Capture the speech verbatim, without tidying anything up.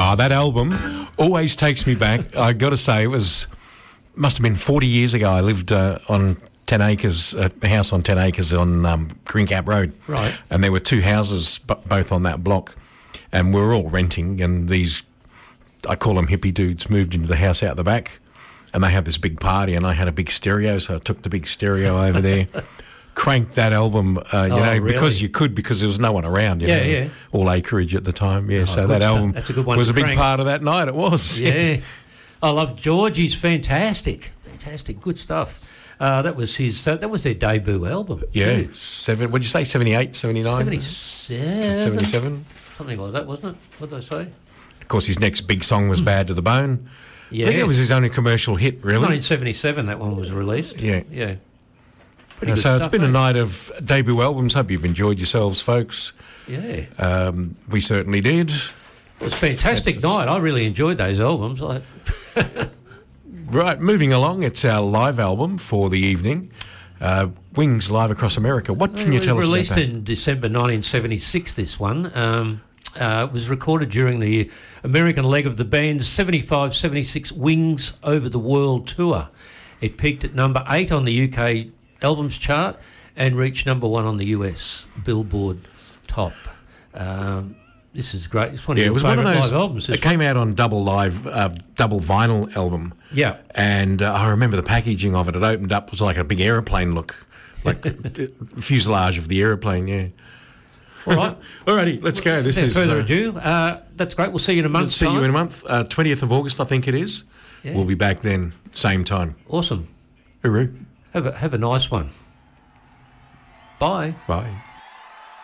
Oh, that album always takes me back. I got to say, it was must have been forty years ago. I lived uh, on ten acres, a house on ten acres on um, Greencap Road. Right. And there were two houses, b- both on that block, and we were all renting. And these, I call them hippie dudes, moved into the house out the back, and they had this big party, and I had a big stereo, so I took the big stereo over there. Cranked that album, uh, you Oh, know, really? because you could, because there was no one around. You Yeah, know, it was yeah. all acreage at the time. Yeah, Oh, so good that stuff. album That's a good one was to a big crank. part of that night. It was. Yeah. I love Georgie's fantastic. Fantastic. Good stuff. Uh, that was his. Uh, that was their debut album. Yeah, too. seven. What'd you say? Seventy-eight, seventy-nine, seventy-seven seventy-seven. Something like that, wasn't it? What did I say? Of course, his next big song was "Bad to the Bone." Yeah. I think it was his only commercial hit, really. nineteen seventy-seven, that one was released. Yeah. Yeah. Pretty Uh, good so it's stuff, been a eh? night of debut albums. Hope you've enjoyed yourselves, folks. Yeah. Um, we certainly did. It was a fantastic It's- night. I really enjoyed those albums. I, Right, moving along, it's our live album for the evening. Uh, Wings Live Across America. What can it you was tell us about released that? in December nineteen seventy-six, this one. Um, uh, it was recorded during the American leg of the band's seventy-five seventy-six Wings Over the World tour. It peaked at number eight on the U K albums chart and reached number one on the U S Billboard top. Um, this is great. It's one of Yeah, it your was one of favourite those. live albums. It This came out on double live, uh, double vinyl album. Yeah. And uh, I remember the packaging of it. It opened up, it was like a big aeroplane look, like the fuselage of the aeroplane. Yeah. All right. Alrighty, let's go. This Without is. further uh, ado, uh, that's great. We'll see you in a month's Let's see time. you in a month. Uh, twentieth of August, I think it is. Yeah. We'll be back then, same time. Awesome. Hooroo. Have a, have a nice one. Bye. Bye.